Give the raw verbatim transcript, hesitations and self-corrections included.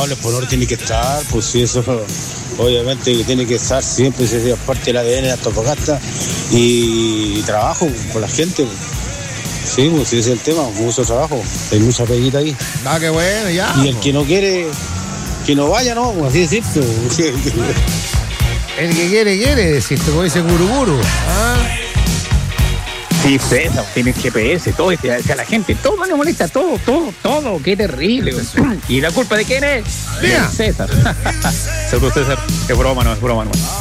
cables por orden tiene que estar, pues sí, eso obviamente que tiene que estar siempre, si es parte del A D N de Antofagasta y, y trabajo por la gente. Sí, pues ese es el tema, mucho trabajo, hay mucha peguita ahí. Ah, qué bueno, ya. Y el que no quiere, que no vaya, ¿no? Pues así es cierto. El que quiere, quiere, decir, como dice Guruguru. ¿Ah? Sí, César, tiene G P S, todo, este, o sea, la gente, todo le molesta, todo, todo, todo, qué terrible. ¿Y la culpa de quién es? Mira. César. Seguro César, es broma, no es broma, no.